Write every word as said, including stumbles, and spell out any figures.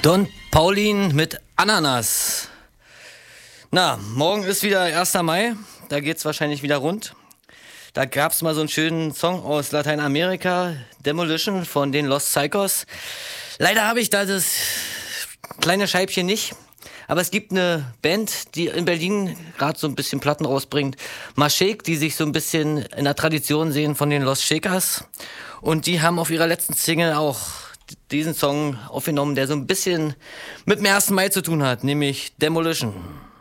Don Paulin mit Ananas. Na, morgen ist wieder erster Mai, da geht's wahrscheinlich wieder rund. Da gab's mal so einen schönen Song aus Lateinamerika, Demolition von den Los Psychos. Leider habe ich da das kleine Scheibchen nicht, aber es gibt eine Band, die in Berlin gerade so ein bisschen Platten rausbringt, Mashake, die sich so ein bisschen in der Tradition sehen von den Los Shakers. Und die haben auf ihrer letzten Single auch diesen Song aufgenommen, der so ein bisschen mit dem ersten Mai zu tun hat, nämlich Demolition.